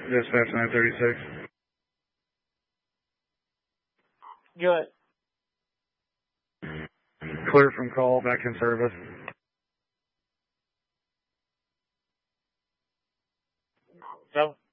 Dispatch 936. Good. Clear from call, back in service. So